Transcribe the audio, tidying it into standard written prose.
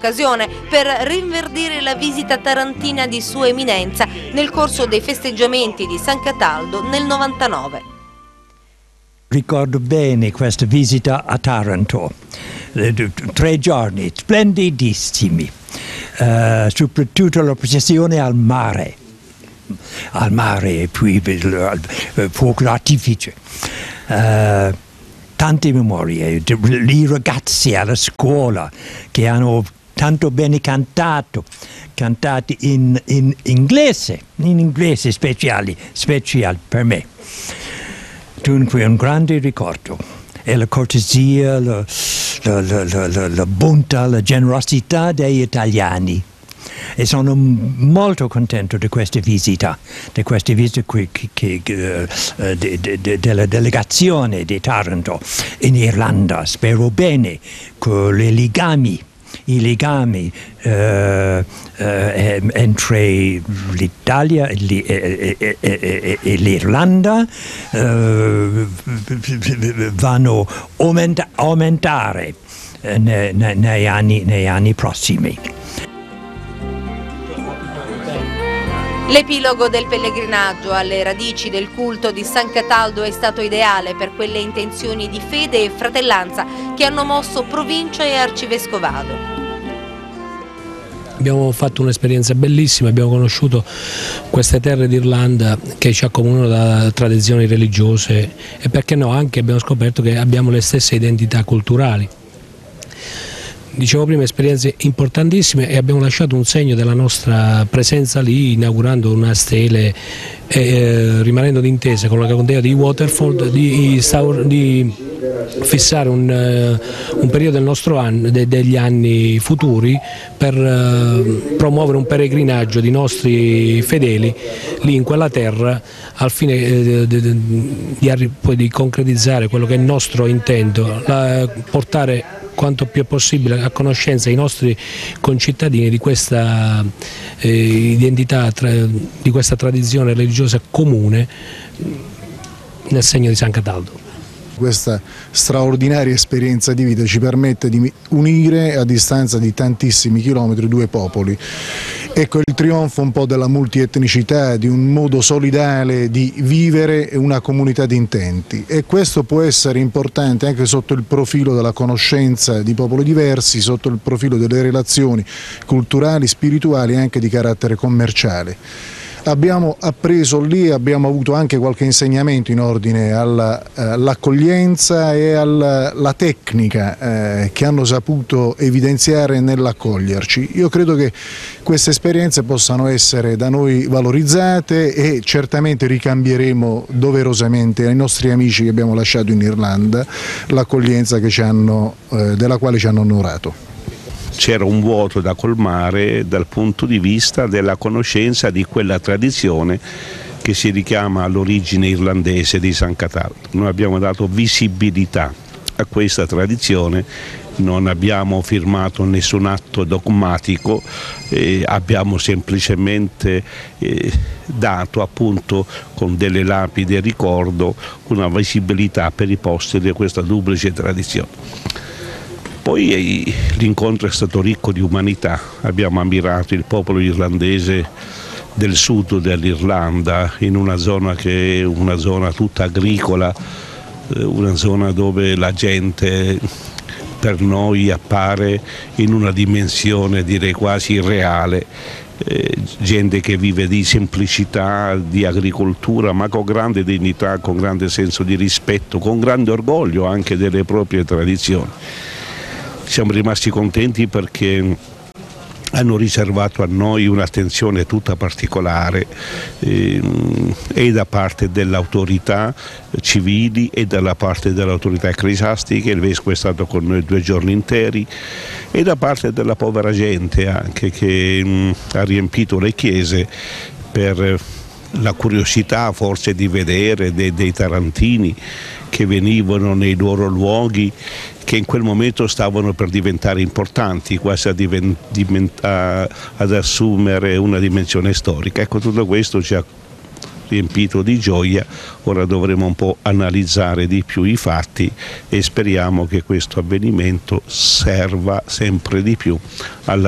l'occasione per rinverdire la visita tarantina di Sua Eminenza nel corso dei festeggiamenti di San Cataldo nel 99. Ricordo bene questa visita a Taranto, 3 giorni splendidissimi, soprattutto la processione al mare e poi il fuoco d'artificio. Tante memorie, i ragazzi alla scuola che hanno tanto bene cantato in inglese speciale per me. Dunque un grande ricordo, e la cortesia, la bontà, la generosità degli italiani. E sono molto contento di questa visita della delegazione di Taranto in Irlanda. Spero bene che i legami entre l'Italia e l'Irlanda vanno aumentare negli anni prossimi. L'epilogo del pellegrinaggio alle radici del culto di San Cataldo è stato ideale per quelle intenzioni di fede e fratellanza che hanno mosso provincia e arcivescovado. Abbiamo fatto un'esperienza bellissima, abbiamo conosciuto queste terre d'Irlanda che ci accomunano da tradizioni religiose e perché no, anche abbiamo scoperto che abbiamo le stesse identità culturali. Dicevo prima, esperienze importantissime, e abbiamo lasciato un segno della nostra presenza lì inaugurando una stele e rimanendo d'intesa con la contea di Waterford di fissare un periodo del nostro anno, degli anni futuri, per promuovere un peregrinaggio di nostri fedeli lì in quella terra al fine di concretizzare quello che è il nostro intento, portare quanto più possibile a conoscenza i nostri concittadini di questa identità, di questa tradizione religiosa comune nel segno di San Cataldo. Questa straordinaria esperienza di vita ci permette di unire a distanza di tantissimi chilometri due popoli. Ecco il trionfo un po' della multietnicità, di un modo solidale di vivere una comunità di intenti, e questo può essere importante anche sotto il profilo della conoscenza di popoli diversi, sotto il profilo delle relazioni culturali, spirituali e anche di carattere commerciale. Abbiamo appreso lì, abbiamo avuto anche qualche insegnamento in ordine all'accoglienza e alla tecnica che hanno saputo evidenziare nell'accoglierci. Io credo che queste esperienze possano essere da noi valorizzate e certamente ricambieremo doverosamente ai nostri amici che abbiamo lasciato in Irlanda l'accoglienza della quale ci hanno onorato. C'era un vuoto da colmare dal punto di vista della conoscenza di quella tradizione che si richiama all'origine irlandese di San Cataldo. Noi abbiamo dato visibilità a questa tradizione, non abbiamo firmato nessun atto dogmatico, abbiamo semplicemente dato appunto con delle lapidi ricordo una visibilità per i posteri di questa duplice tradizione. Poi l'incontro è stato ricco di umanità, abbiamo ammirato il popolo irlandese del sud dell'Irlanda, in una zona che è una zona tutta agricola, una zona dove la gente per noi appare in una dimensione direi quasi irreale, gente che vive di semplicità, di agricoltura, ma con grande dignità, con grande senso di rispetto, con grande orgoglio anche delle proprie tradizioni. Siamo rimasti contenti perché hanno riservato a noi un'attenzione tutta particolare e da parte delle autorità civili e dalla parte delle autorità ecclesiastiche. Il vescovo è stato con noi 2 giorni interi, e da parte della povera gente anche che ha riempito le chiese per la curiosità forse di vedere dei tarantini che venivano nei loro luoghi che in quel momento stavano per diventare importanti, quasi ad assumere una dimensione storica. Ecco, tutto questo ci ha riempito di gioia. Ora dovremo un po' analizzare di più i fatti e speriamo che questo avvenimento serva sempre di più alla